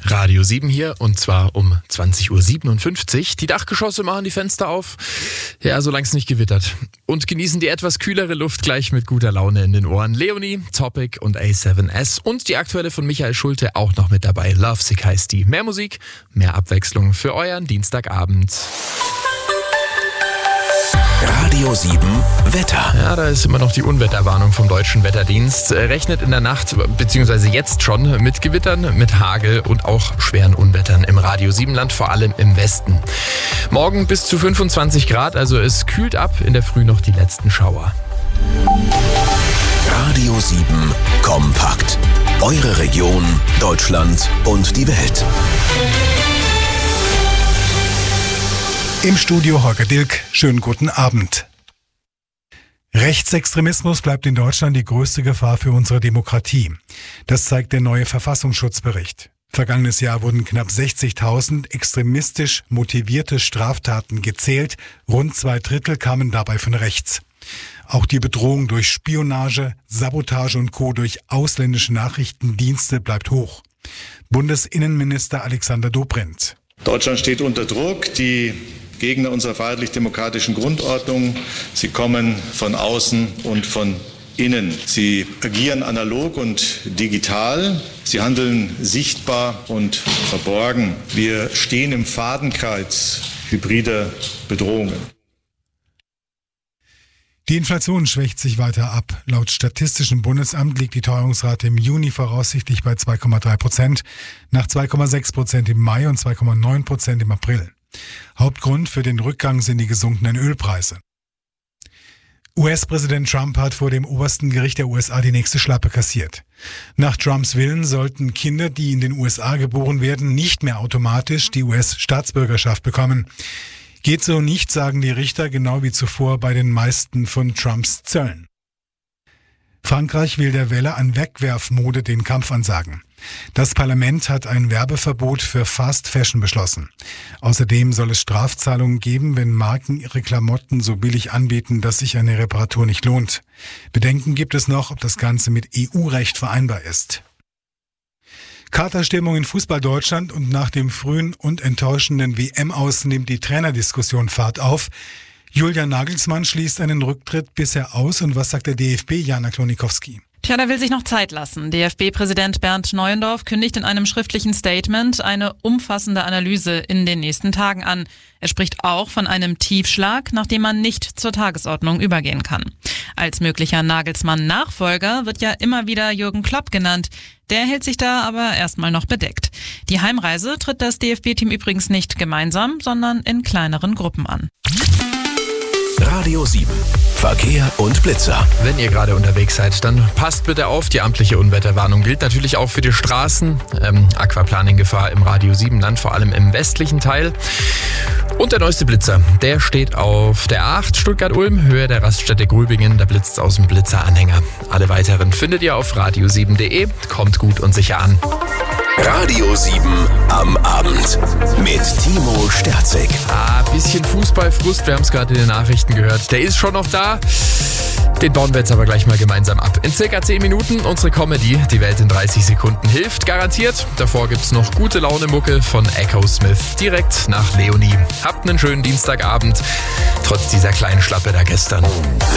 Radio 7 hier und zwar um 20.57 Uhr. Die Dachgeschosse machen die Fenster auf, ja, solange es nicht gewittert. Und genießen die etwas kühlere Luft gleich mit guter Laune in den Ohren. Leonie, Topic und A7S und die aktuelle von Michael Schulte auch noch mit dabei. Lovesick heißt die. Mehr Musik, mehr Abwechslung für euren Dienstagabend. Radio 7 Wetter. Ja, da ist immer noch die Unwetterwarnung vom Deutschen Wetterdienst. Rechnet in der Nacht, beziehungsweise jetzt schon, mit Gewittern, mit Hagel und auch schweren Unwettern im Radio 7 Land, vor allem im Westen. Morgen bis zu 25 Grad, also es kühlt ab, in der Früh noch die letzten Schauer. Radio 7 kompakt. Eure Region, Deutschland und die Welt. Im Studio Holger Dilk, schönen guten Abend. Rechtsextremismus bleibt in Deutschland die größte Gefahr für unsere Demokratie. Das zeigt der neue Verfassungsschutzbericht. Vergangenes Jahr wurden knapp 60.000 extremistisch motivierte Straftaten gezählt. Rund 2/3 kamen dabei von rechts. Auch die Bedrohung durch Spionage, Sabotage und Co. durch ausländische Nachrichtendienste bleibt hoch. Bundesinnenminister Alexander Dobrindt. Deutschland steht unter Druck. Die Gegner unserer freiheitlich-demokratischen Grundordnung, sie kommen von außen und von innen. Sie agieren analog und digital. Sie handeln sichtbar und verborgen. Wir stehen im Fadenkreuz hybrider Bedrohungen. Die Inflation schwächt sich weiter ab. Laut Statistischem Bundesamt liegt die Teuerungsrate im Juni voraussichtlich bei 2,3%, nach 2,6% im Mai und 2,9% im April. Hauptgrund für den Rückgang sind die gesunkenen Ölpreise. US-Präsident Trump hat vor dem obersten Gericht der USA die nächste Schlappe kassiert. Nach Trumps Willen sollten Kinder, die in den USA geboren werden, nicht mehr automatisch die US-Staatsbürgerschaft bekommen. Geht so nicht, sagen die Richter, genau wie zuvor bei den meisten von Trumps Zöllen. Frankreich will der Welle an Wegwerfmode den Kampf ansagen. Das Parlament hat ein Werbeverbot für Fast Fashion beschlossen. Außerdem soll es Strafzahlungen geben, wenn Marken ihre Klamotten so billig anbieten, dass sich eine Reparatur nicht lohnt. Bedenken gibt es noch, ob das Ganze mit EU-Recht vereinbar ist. Katerstimmung in Fußball Deutschland und nach dem frühen und enttäuschenden WM-Aus nimmt die Trainerdiskussion Fahrt auf. Julian Nagelsmann schließt einen Rücktritt bisher aus. Und was sagt der DFB, Jana Klonikowski? Tja, der will sich noch Zeit lassen. DFB-Präsident Bernd Neuendorf kündigt in einem schriftlichen Statement eine umfassende Analyse in den nächsten Tagen an. Er spricht auch von einem Tiefschlag, nachdem man nicht zur Tagesordnung übergehen kann. Als möglicher Nagelsmann-Nachfolger wird ja immer wieder Jürgen Klopp genannt. Der hält sich da aber erstmal noch bedeckt. Die Heimreise tritt das DFB-Team übrigens nicht gemeinsam, sondern in kleineren Gruppen an. Radio 7. Verkehr und Blitzer. Wenn ihr gerade unterwegs seid, dann passt bitte auf. Die amtliche Unwetterwarnung gilt natürlich auch für die Straßen. Aquaplaning-Gefahr im Radio 7 Land, vor allem im westlichen Teil. Und der neueste Blitzer, der steht auf der A8 Stuttgart-Ulm, Höhe der Raststätte Grübingen. Da blitzt aus dem Blitzeranhänger. Alle weiteren findet ihr auf radio7.de. Kommt gut und sicher an. Radio 7 am Abend mit Timo Sterzig. Bisschen Fußballfrust, wir haben es gerade in den Nachrichten gehört. Der ist schon noch da. Den bauen wir jetzt aber gleich mal gemeinsam ab. In circa 10 Minuten unsere Comedy, die Welt in 30 Sekunden, hilft garantiert. Davor gibt's noch gute Laune-Mucke von Echo Smith, direkt nach Leonie. Habt einen schönen Dienstagabend, trotz dieser kleinen Schlappe da gestern.